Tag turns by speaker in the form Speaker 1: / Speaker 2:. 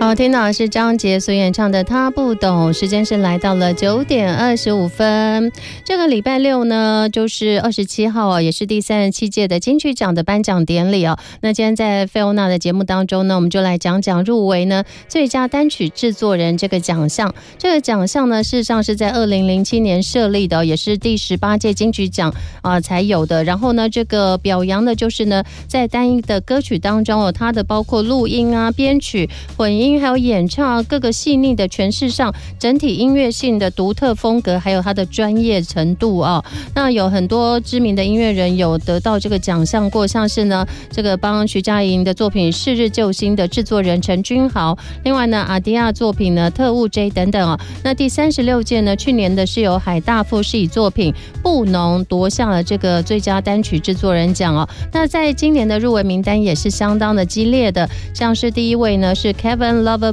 Speaker 1: 好，听到的是张杰所演唱的《他不懂》，时间是来到了9点25分。这个礼拜六呢，就是27号也是第37届的金曲奖的颁奖典礼哦。那今天在费欧娜的节目当中呢，我们就来讲讲入围呢最佳单曲制作人这个奖项。这个奖项呢，事实上是在2007年设立的，也是第18届金曲奖才有的。然后呢，这个表扬的就是呢，在单一的歌曲当中它的包括录音编曲、混音还有演唱各个细腻的诠释上，整体音乐性的独特风格，还有它的专业程度那有很多知名的音乐人有得到这个奖项过，像是呢这个帮徐佳莹的作品《逝日救星》的制作人陈君豪，另外呢阿迪亚作品呢特务 J 等等那第36届呢，去年的是由海大富是以作品《布农》夺下了这个最佳单曲制作人奖那在今年的入围名单也是相当的激烈的，像是第一位呢是 Kevin Lover